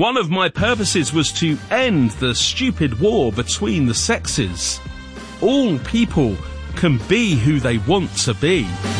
One of my purposes was to end the stupid war between the sexes. All people can be who they want to be.